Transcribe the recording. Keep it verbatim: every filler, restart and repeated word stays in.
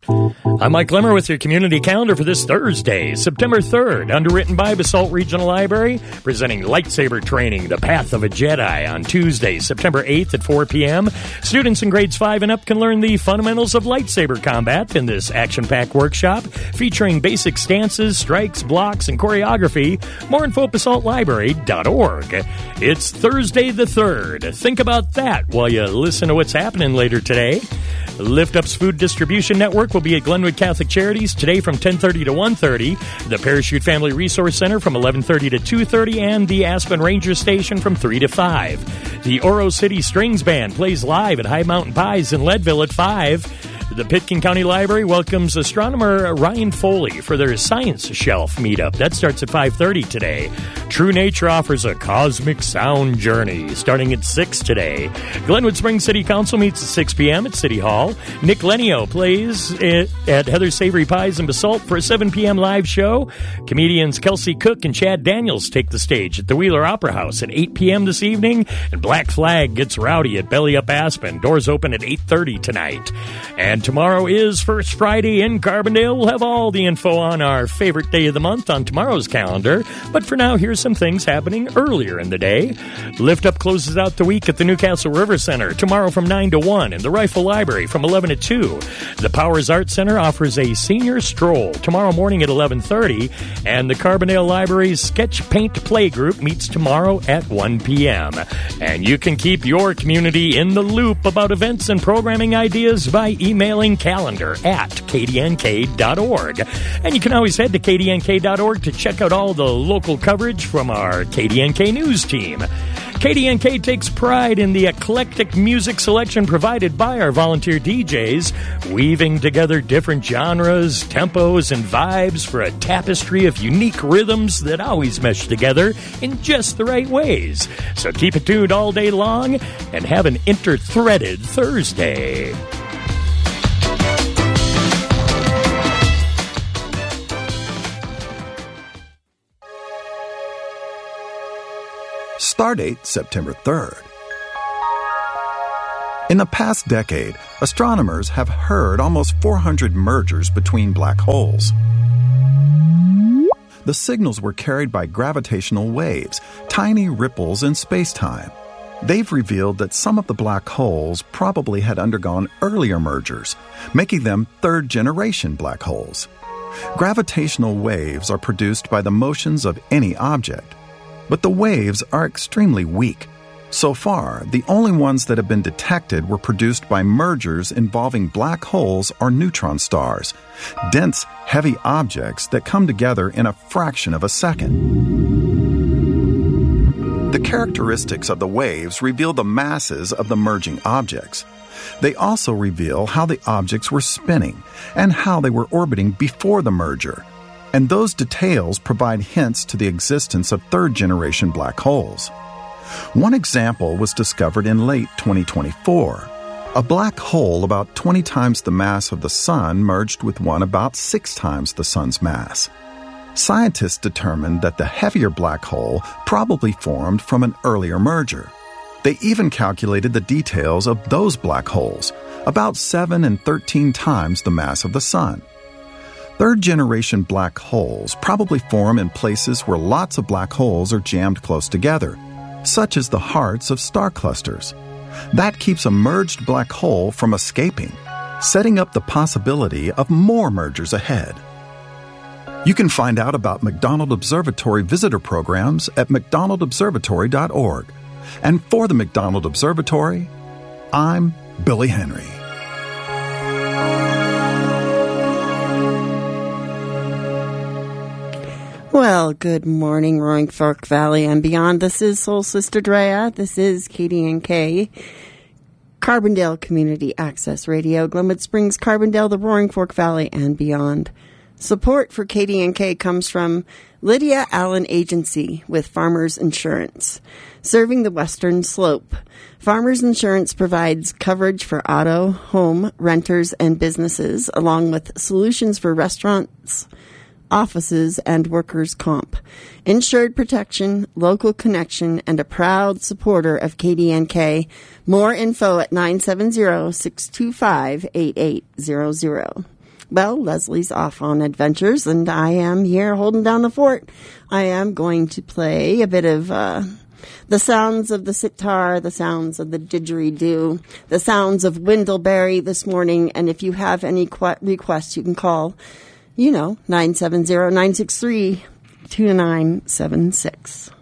I'm Mike Lemmer with your community calendar for this Thursday, September third, underwritten by Basalt Regional Library, presenting lightsaber training, The Path of a Jedi, on Tuesday, September eighth at four p.m. Students in grades five and up can learn the fundamentals of lightsaber combat in this action-packed workshop, featuring basic stances, strikes, blocks, and choreography. More info at basalt library dot org. It's Thursday the third. Think about that while you listen to what's happening later today. Lift Up's Food Distribution Network will be at Glenwood Catholic Charities today from ten thirty to one thirty, the Parachute Family Resource Center from eleven thirty to two thirty, and the Aspen Ranger Station from three to five. The Oro City Strings Band plays live at High Mountain Pies in Leadville at five. The Pitkin County Library welcomes astronomer Ryan Foley for their Science Shelf meetup. That starts at five thirty today. True Nature offers a cosmic sound journey starting at six today. Glenwood Springs City Council meets at six p.m. at City Hall. Nick Lenio plays at Heather's Savory Pies in Basalt for a seven p.m. live show. Comedians Kelsey Cook and Chad Daniels take the stage at the Wheeler Opera House at eight p.m. this evening. And Black Flag gets rowdy at Belly Up Aspen. Doors open at eight thirty tonight. And tomorrow is First Friday in Carbondale. We'll have all the info on our favorite day of the month on tomorrow's calendar. But for now, here's some things happening earlier in the day. Lift Up closes out the week at the Newcastle River Center tomorrow from nine to one, and the Rifle Library from eleven to two. The Powers Art Center offers a senior stroll tomorrow morning at eleven thirty, and the Carbondale Library's Sketch Paint Play Group meets tomorrow at one p.m. And you can keep your community in the loop about events and programming ideas by emailing calendar at k d n k dot org. And you can always head to k d n k dot org to check out all the local coverage from our K D N K News team. K D N K takes pride in the eclectic music selection provided by our volunteer D Js, weaving together different genres, tempos, and vibes for a tapestry of unique rhythms that always mesh together in just the right ways. So keep it tuned all day long and have an inter-threaded Thursday. Stardate September third. In the past decade, astronomers have heard almost four hundred mergers between black holes. The signals were carried by gravitational waves, tiny ripples in space-time. They've revealed that some of the black holes probably had undergone earlier mergers, making them third-generation black holes. Gravitational waves are produced by the motions of any object. But the waves are extremely weak. So far, the only ones that have been detected were produced by mergers involving black holes or neutron stars, dense, heavy objects that come together in a fraction of a second. The characteristics of the waves reveal the masses of the merging objects. They also reveal how the objects were spinning and how they were orbiting before the merger. And those details provide hints to the existence of third-generation black holes. One example was discovered in late twenty twenty-four. A black hole about twenty times the mass of the Sun merged with one about six times the Sun's mass. Scientists determined that the heavier black hole probably formed from an earlier merger. They even calculated the details of those black holes, about seven and thirteen times the mass of the Sun. Third-generation black holes probably form in places where lots of black holes are jammed close together, such as the hearts of star clusters. That keeps a merged black hole from escaping, setting up the possibility of more mergers ahead. You can find out about McDonald Observatory visitor programs at mcdonald observatory dot org. And for the McDonald Observatory, I'm Billy Henry. Well, good morning, Roaring Fork Valley and beyond. This is Soul Sister Drea. This is K D N K, Carbondale Community Access Radio, Glenwood Springs, Carbondale, the Roaring Fork Valley and beyond. Support for K D N K comes from Lydia Allen Agency with Farmers Insurance, serving the Western Slope. Farmers Insurance provides coverage for auto, home, renters, and businesses, along with solutions for restaurants, offices, and workers' comp. Insured protection, local connection, and a proud supporter of K D N K. More info at nine seven zero, six two five, eight eight zero zero. Well, Leslie's off on adventures, and I am here holding down the fort. I am going to play a bit of uh, the sounds of the sitar, the sounds of the didgeridoo, the sounds of Windleberry this morning. And if you have any qu- requests, you can call, you know, nine seven zero, nine six three, two nine seven six.